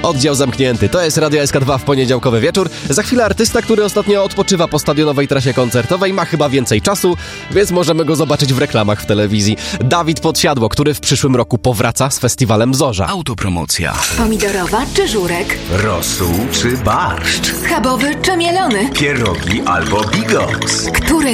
Oddział zamknięty. To jest Radio SK2 w poniedziałkowy wieczór. Za chwilę artysta, który ostatnio odpoczywa po stadionowej trasie koncertowej, ma chyba więcej czasu, więc możemy go zobaczyć w reklamach w telewizji. Dawid Podsiadło, który w przyszłym roku powraca z festiwalem Zorza. Autopromocja. Pomidorowa czy żurek? Rosół czy barszcz? Schabowy czy mielony? Pierogi albo bigos? Który